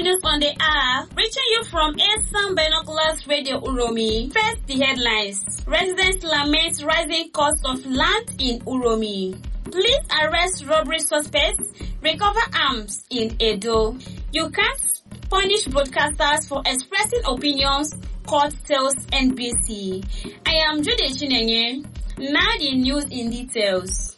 news on the hour, reaching you from Eastern Binoculars Radio Uromi. First, the headlines. Residents lament rising cost of land in Uromi. Police arrest robbery suspects, recover arms in Edo. You can't punish broadcasters for expressing opinions, court tells NBC. I am Jude Chinenye. Now the news in details.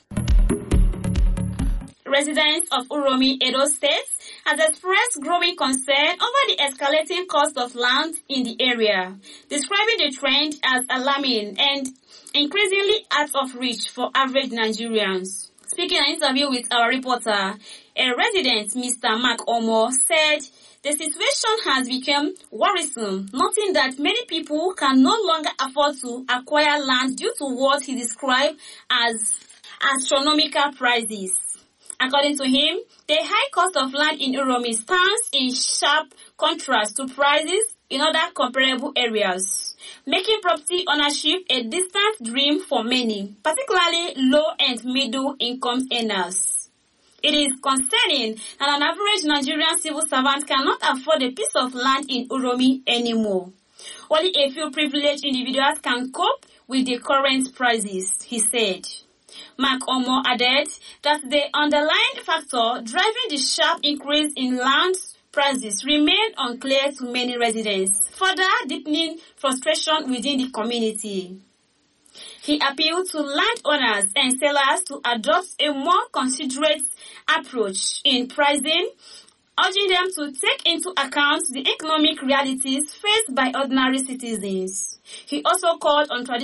Residents of Uromi, Edo State, has expressed growing concern over the escalating cost of land in the area, describing the trend as alarming and increasingly out of reach for average Nigerians. Speaking in an interview with our reporter, a resident, Mr. Mark Omo, said the situation has become worrisome, noting that many people can no longer afford to acquire land due to what he described as astronomical prices. According to him, the high cost of land in Uromi stands in sharp contrast to prices in other comparable areas, making property ownership a distant dream for many, particularly low and middle income earners. It is concerning that an average Nigerian civil servant cannot afford a piece of land in Uromi anymore. Only a few privileged individuals can cope with the current prices, he said. Mark Omo added that the underlying factor driving the sharp increase in land prices remained unclear to many residents, further deepening frustration within the community. He appealed to landowners and sellers to adopt a more considerate approach in pricing, urging them to take into account the economic realities faced by ordinary citizens. He also called on